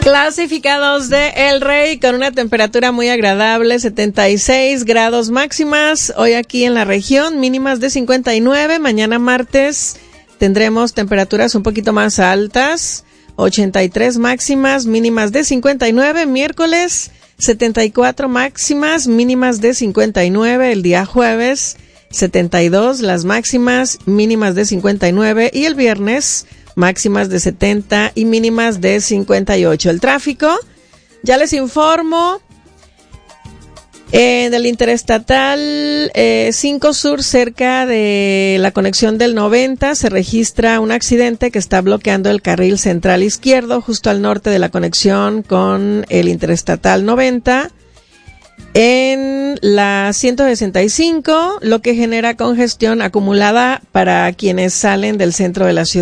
Clasificados de El Rey con una temperatura muy agradable, 76 grados máximas hoy aquí en la región, mínimas de 59. Mañana martes tendremos temperaturas un poquito más altas, 83 máximas, mínimas de 59. Miércoles 74 máximas, mínimas de 59. El día jueves 72 las máximas, mínimas de 59. Y el viernes máximas de 70 y mínimas de 58. El tráfico, ya les informo, del Interestatal 5 Sur, cerca de la conexión del 90, se registra un accidente que está bloqueando el carril central izquierdo, justo al norte de la conexión con el Interestatal 90. En la 165, lo que genera congestión acumulada para quienes salen del centro de la ciudad.